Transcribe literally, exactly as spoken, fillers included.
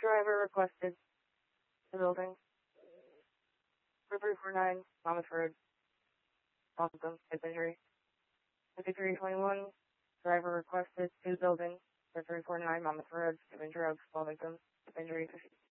driver requested the building for three four nine Monmouth Road. Welcome, hip injury. fifty-three twenty-one, driver requested to the building for three four nine Monmouth Road. Hip injury of small victim. Hip injury